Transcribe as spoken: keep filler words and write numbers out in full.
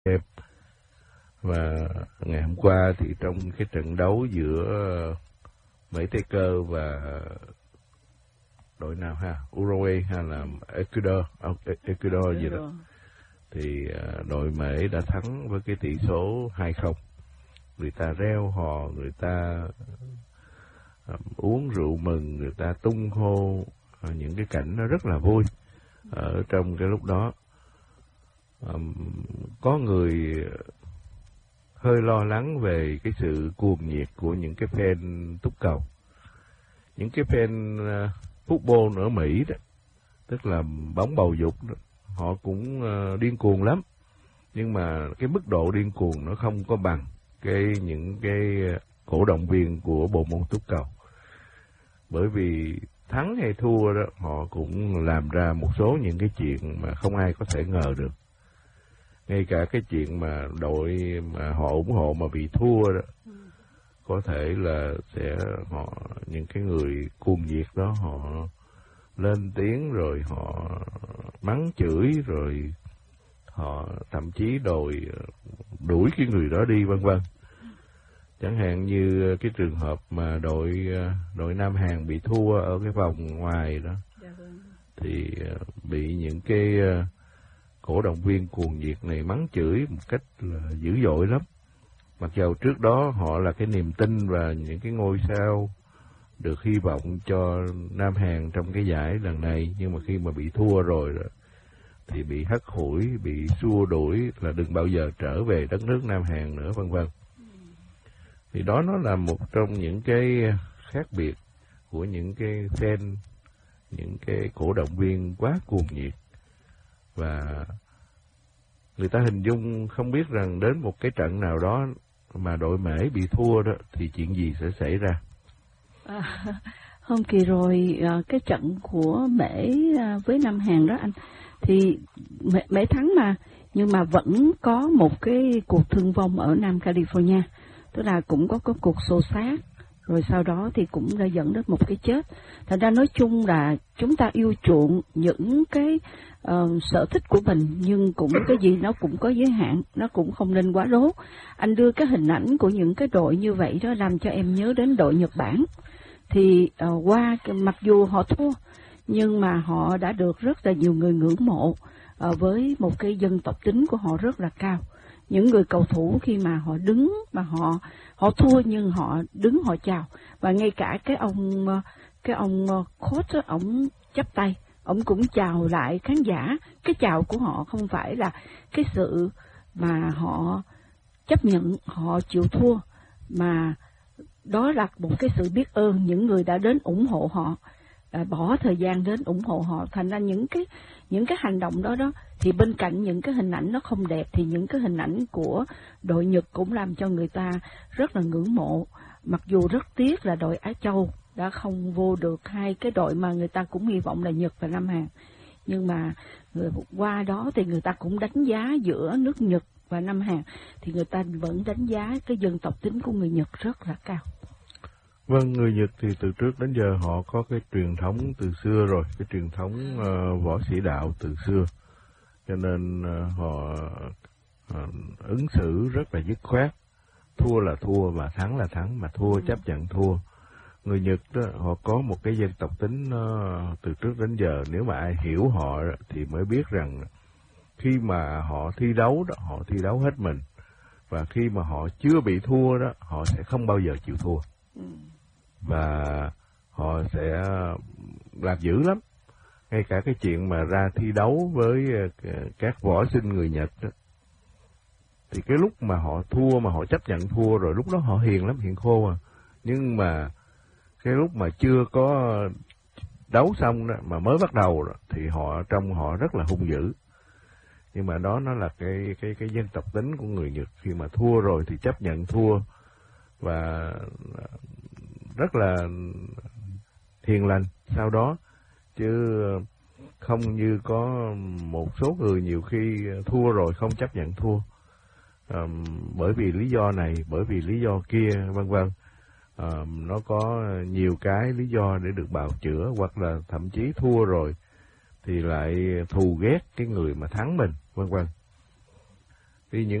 em. Và ngày hôm qua thì trong cái trận đấu giữa Mỹ Tây Cơ và đội nào ha, Uruguay hay là Ecuador, Ecuador gì đó, thì đội Mỹ đã thắng với cái tỷ số hai không. Người ta reo hò, người ta uống rượu mừng, người ta tung hô, những cái cảnh nó rất là vui ở trong cái lúc đó. Um, có người hơi lo lắng về cái sự cuồng nhiệt của những cái fan túc cầu, những cái fan uh, football ở Mỹ đó, tức là bóng bầu dục đó, họ cũng uh, điên cuồng lắm, nhưng mà cái mức độ điên cuồng nó không có bằng cái những cái cổ động viên của bộ môn túc cầu, bởi vì thắng hay thua đó họ cũng làm ra một số những cái chuyện mà không ai có thể ngờ được. Ngay cả cái chuyện mà đội mà họ ủng hộ mà bị thua đó, ừ. có thể là sẽ họ những cái người cuồng nhiệt đó họ lên tiếng rồi họ mắng chửi, rồi họ thậm chí đòi đuổi cái người đó đi, vân vân. Chẳng hạn như cái trường hợp mà đội đội Nam Hàn bị thua ở cái vòng ngoài đó, thì bị những cái cổ động viên cuồng nhiệt này mắng chửi một cách là dữ dội lắm. Mặc dù trước đó họ là cái niềm tin và những cái ngôi sao được hy vọng cho Nam Hàn trong cái giải lần này, nhưng mà khi mà bị thua rồi thì bị hất hủi, bị xua đuổi là đừng bao giờ trở về đất nước Nam Hàn nữa, vân vân. Thì đó nó là một trong những cái khác biệt của những cái fan, những cái cổ động viên quá cuồng nhiệt. Và người ta hình dung không biết rằng đến một cái trận nào đó mà đội Mễ bị thua đó thì chuyện gì sẽ xảy ra. À, hôm kỳ rồi cái trận của Mễ với Nam Hàn đó anh, thì Mễ, Mễ thắng mà, nhưng mà vẫn có một cái cuộc thương vong ở Nam California, tức là cũng có có cuộc xô xát, rồi sau đó thì cũng đã dẫn đến một cái chết. Thành ra nói chung là chúng ta yêu chuộng những cái uh, sở thích của mình, nhưng cũng cái gì nó cũng có giới hạn, nó cũng không nên quá lố. Anh đưa cái hình ảnh của những cái đội như vậy đó làm cho em nhớ đến đội Nhật Bản. Thì uh, qua mặc dù họ thua, nhưng mà họ đã được rất là nhiều người ngưỡng mộ, uh, với một cái dân tộc tính của họ rất là cao. Những người cầu thủ khi mà họ đứng mà họ họ thua nhưng họ đứng họ chào, và ngay cả cái ông cái ông coach ông chắp tay, ông cũng chào lại khán giả. Cái chào của họ không phải là cái sự mà họ chấp nhận họ chịu thua, mà đó là một cái sự biết ơn những người đã đến ủng hộ họ, à, bỏ thời gian đến ủng hộ họ. Thành ra những cái những cái hành động đó đó thì bên cạnh những cái hình ảnh nó không đẹp, thì những cái hình ảnh của đội Nhật cũng làm cho người ta rất là ngưỡng mộ. Mặc dù rất tiếc là đội Á Châu đã không vô được hai cái đội mà người ta cũng hy vọng là Nhật và Nam Hàn, nhưng mà người qua đó thì người ta cũng đánh giá giữa nước Nhật và Nam Hàn, thì người ta vẫn đánh giá cái dân tộc tính của người Nhật rất là cao. Vâng, người Nhật thì từ trước đến giờ họ có cái truyền thống từ xưa rồi, cái truyền thống uh, võ sĩ đạo từ xưa, cho nên uh, họ uh, ứng xử rất là dứt khoát, thua là thua và thắng là thắng, mà thua ừ. chấp nhận thua. Người Nhật đó, họ có một cái dân tộc tính uh, từ trước đến giờ, nếu mà ai hiểu họ thì mới biết rằng khi mà họ thi đấu đó, họ thi đấu hết mình, và khi mà họ chưa bị thua đó, họ sẽ không bao giờ chịu thua. Ừ. Và họ sẽ làm dữ lắm. Ngay cả cái chuyện mà ra thi đấu với các võ sinh người Nhật đó, thì cái lúc mà họ thua, mà họ chấp nhận thua rồi, lúc đó họ hiền lắm, hiền khô à. Nhưng mà cái lúc mà chưa có đấu xong đó, mà mới bắt đầu đó, thì họ trong họ rất là hung dữ. Nhưng mà đó nó là cái cái cái dân tộc tính của người Nhật, khi mà thua rồi thì chấp nhận thua, và rất là hiền lành sau đó, chứ không như có một số người nhiều khi thua rồi không chấp nhận thua, à, bởi vì lý do này, bởi vì lý do kia, vân vân. À, nó có nhiều cái lý do để được bào chữa, hoặc là thậm chí thua rồi thì lại thù ghét cái người mà thắng mình, vân vân. Vì những